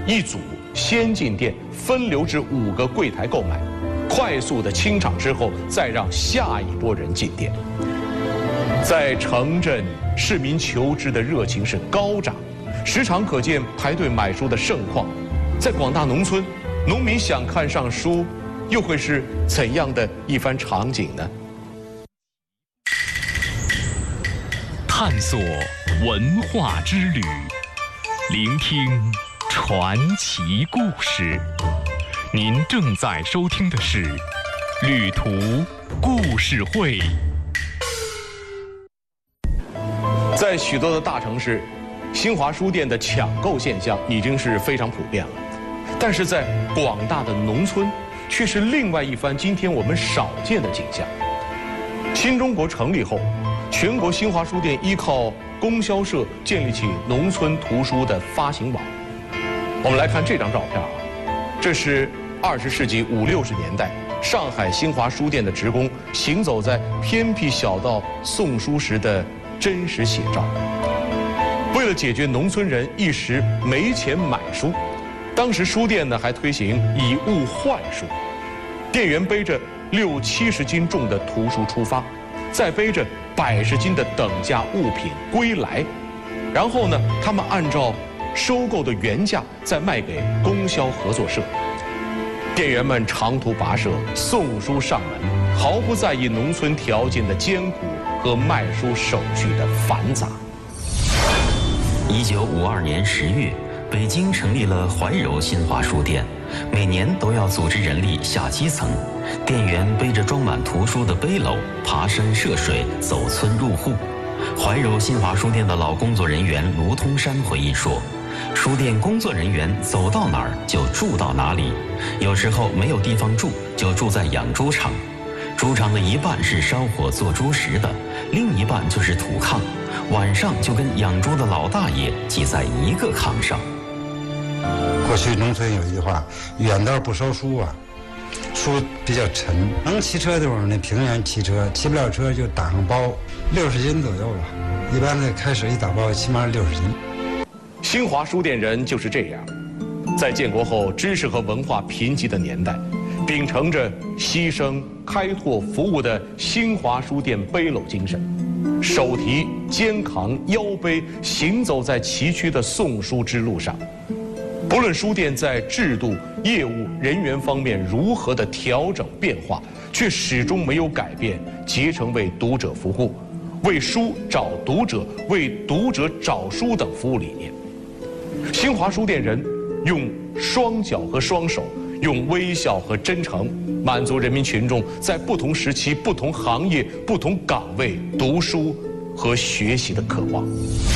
一组先进店分流至5个柜台购买，快速的清场之后，再让下一波人进店。在城镇，市民求知的热情是高涨，时常可见排队买书的盛况。在广大农村，农民想看上书，又会是怎样的一番场景呢？ 探索文化之旅，聆听传奇故事。您正在收听的是《旅途故事会》。 在许多的大城市，新华书店的抢购现象已经是非常普遍了，但是在广大的农村，却是另外一番今天我们少见的景象。新中国成立后，全国新华书店依靠供销社建立起农村图书的发行网。我们来看这张照片啊，这是20世纪50、60年代上海新华书店的职工行走在偏僻小道送书时的真实写照。为了解决农村人一时没钱买书，当时书店呢还推行以物换书，店员背着60、70斤重的图书出发，再背着100斤的等价物品归来，然后呢，他们按照收购的原价再卖给供销合作社。店员们长途跋涉送书上门，毫不在意农村条件的艰苦和卖书手续的繁杂。 1952年10月，北京成立了怀柔新华书店，每年都要组织人力下基层，店员背着装满图书的背篓，爬山涉水，走村入户。怀柔新华书店的老工作人员卢通山回忆说，书店工作人员走到哪儿就住到哪里，有时候没有地方住，就住在养猪场。猪场的一半是烧火做猪食的，另一半就是土炕，晚上就跟养猪的老大爷挤在一个炕上。 过去农村有一句话，远道不烧书啊，书比较沉，能骑车的地方那平原骑车，骑不了车就打上包，60斤左右吧。一般的开始一打包起码60斤。 新华书店人就是这样，在建国后知识和文化贫瘠的年代，秉承着牺牲、开拓、服务的新华书店背篓精神，手提、肩扛、腰背，行走在崎岖的送书之路上。不论书店在制度、业务、人员方面如何的调整变化，却始终没有改变竭诚为读者服务、为书找读者、为读者找书等服务理念。新华书店人用双脚和双手，用微笑和真诚，满足人民群众在不同时期、不同行业、不同岗位读书和学习的渴望。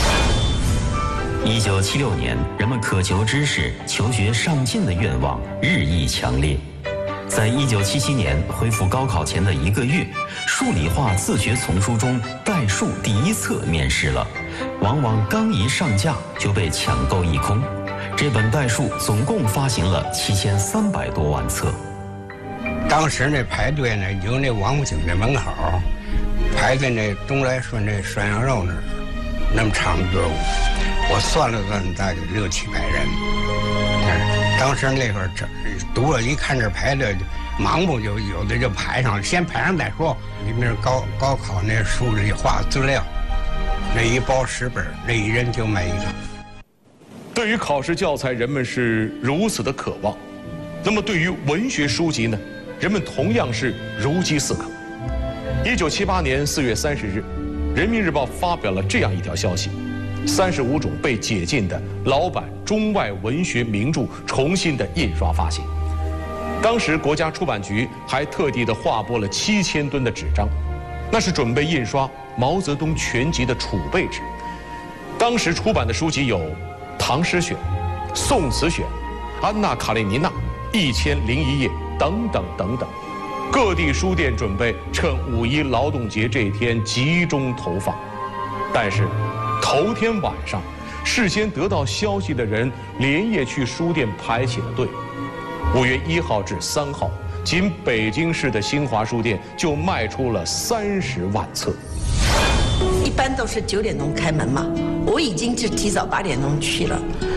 1976年，人们渴求知识、求学上进的愿望日益强烈。在1977年恢复高考前的1个月，数理化自学丛书中代数第1册面世了，往往刚一上架就被抢购一空。这本代数总共发行了7300多万册。 当时那排队呢，有那王府井那门口，排在那东来顺那涮羊肉那儿，那么长的队伍，我算了算，大概6、700人。当时那会儿读者一看这排队，盲目就有的就排上了，先排上再说。里面高考那数理化资料，那一包10本，那一人就买1个。 对于考试教材，人们是如此的渴望，那么对于文学书籍呢，人们同样是如饥似渴。1978年4月30日，《人民日报》发表了这样一条消息：35种被解禁的老版中外文学名著重新的印刷发行。当时国家出版局还特地的划拨了7000吨的纸张，那是准备印刷毛泽东全集的储备纸。当时出版的书籍有《唐诗选》《宋词选》《安娜·卡列尼娜》《1001夜》等等等等。各地书店准备趁5·1劳动节这一天集中投放，但是头天晚上，事先得到消息的人连夜去书店排起了队。5月1号至3号，仅北京市的新华书店就卖出了30万册。 一般都是9点钟开门嘛，我已经是提早8点钟去了。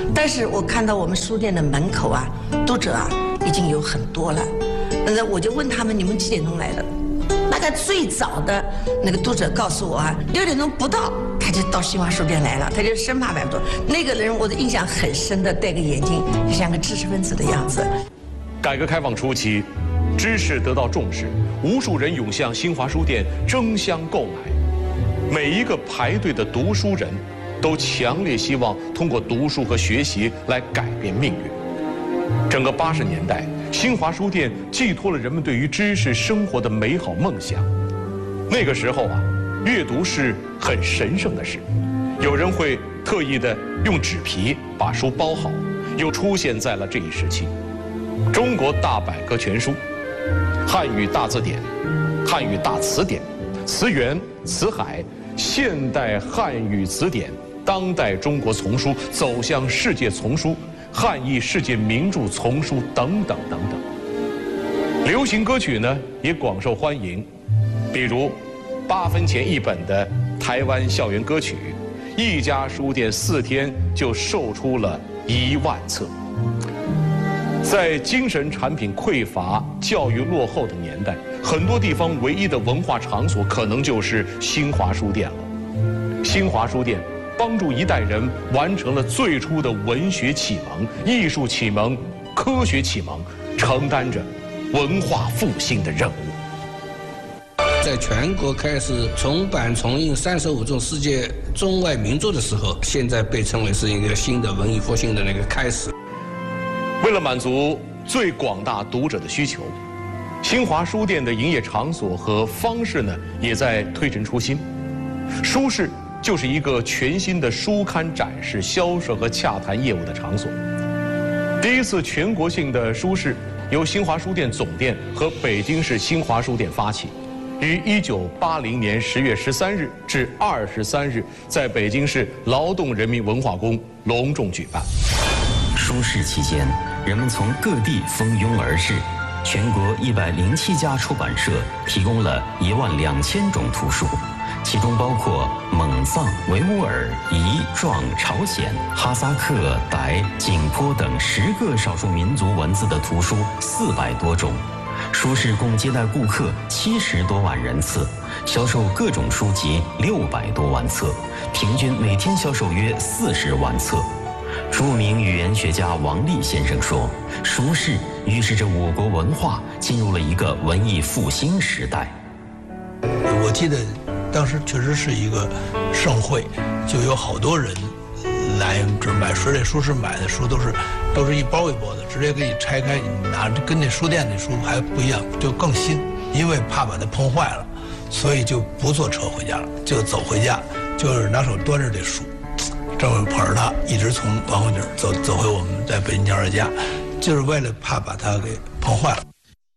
但是我看到我们书店的门口啊，读者啊已经有很多了。那我就问他们，你们几点钟来的？大概最早的那个读者告诉我啊，6点钟不到，他就到新华书店来了，他就生怕买不到。那个人我的印象很深的，戴个眼镜，就像个知识分子的样子。 改革开放初期，知识得到重视，无数人涌向新华书店争相购买。每一个排队的读书人，都强烈希望通过读书和学习来改变命运。整个80年代，新华书店寄托了人们对于知识生活的美好梦想。那个时候啊，阅读是很神圣的事，有人会特意的用纸皮把书包好，又出现在了这一时期。中国大百科全书、汉语大字典、汉语大词典、词源、词海、现代汉语词典、当代中国丛书、走向世界丛书、汉译世界名著丛书等等等等。流行歌曲呢也广受欢迎，比如8分钱1本的台湾校园歌曲，一家书店4天就售出了1万册。在精神产品匮乏、教育落后的年代，很多地方唯一的文化场所可能就是新华书店了。新华书店帮助一代人完成了最初的文学启蒙、艺术启蒙、科学启蒙，承担着文化复兴的任务。 在全国开始重版重印35种世界中外名著的时候，现在被称为是一个新的文艺复兴的那个开始。 为了满足最广大读者的需求，新华书店的营业场所和方式呢，也在推陈出新。书市就是一个全新的书刊展示、销售和洽谈业务的场所。第一次全国性的书市由新华书店总店和北京市新华书店发起，于1980年10月13日至23日在北京市劳动人民文化宫隆重举办。 书市期间，人们从各地蜂拥而至，全国107家出版社提供了12000种图书，其中包括蒙藏、维吾尔、彝、壮、朝鲜、哈萨克、傣、景颇等10个少数民族文字的图书400多种。书市共接待顾客70多万人次，销售各种书籍600多万册，平均每天销售约40万册。著名语言学家王立先生说，书市预示着我国文化进入了一个文艺复兴时代。 我记得当时确实是一个盛会，就有好多人来这买书，这书市买的书都是一包一包的，直接给你拆开，你拿着跟那书店的书还不一样，就更新。因为怕把它碰坏了，所以就不坐车回家了，就走回家，就是拿手端着这书。正好捧着它，一直从王府井走回我们在北京家的家，就是为了怕把它给碰坏了。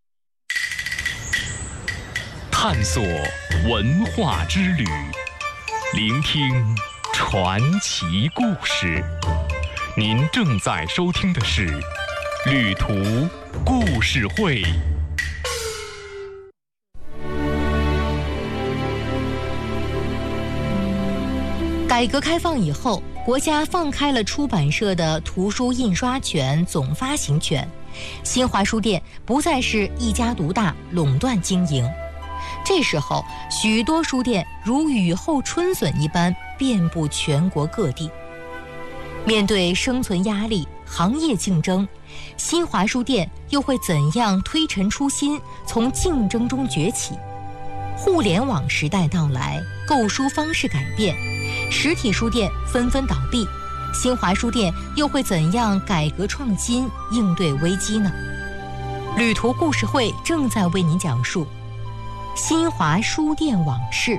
探索文化之旅，聆听传奇故事。您正在收听的是《旅途故事会》。 改革开放以后，国家放开了出版社的图书印刷权、总发行权，新华书店不再是一家独大、垄断经营。这时候，许多书店如雨后春笋一般遍布全国各地。面对生存压力、行业竞争，新华书店又会怎样推陈出新，从竞争中崛起？互联网时代到来，购书方式改变，实体书店纷纷倒闭，新华书店又会怎样改革创新，应对危机呢？旅途故事会正在为您讲述新华书店往事。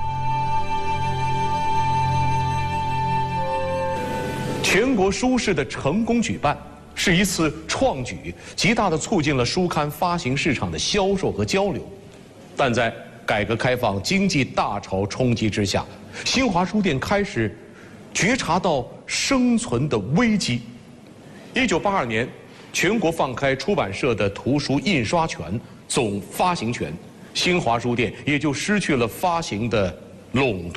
全国书市的成功举办是一次创举，极大地促进了书刊发行市场的销售和交流。但在改革开放经济大潮冲击之下，新华书店开始觉察到生存的危机。1982年，全国放开出版社的图书印刷权、总发行权，新华书店也就失去了发行的垄断。